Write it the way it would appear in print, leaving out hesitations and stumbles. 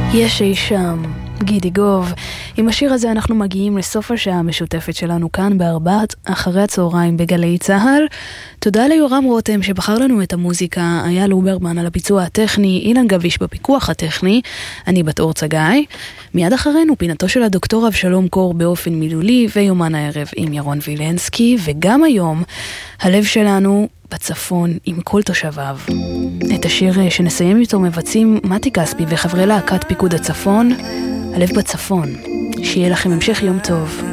יש אי שם, גידי גוב. עם השיר הזה אנחנו מגיעים לסוף השעה המשותפת שלנו כאן בארבעת אחרי הצהריים בגלי צהל. תודה ליורם רותם שבחר לנו את המוזיקה, היה לוברמן על הביצוע הטכני, אילן גביש בפיקוח הטכני, אני בת אור צגאי. מיד אחרינו פינתו של הדוקטור אבשלום קור באופן מילולי ויומן הערב עם ירון וילנסקי, וגם היום הלב שלנו בצפון עם כל תושביו. את השיר שנסיים איתו מבצעים מתי כספי וחברי להקת פיקוד הצפון, הלב בצפון. שיהיה לכם המשך יום טוב.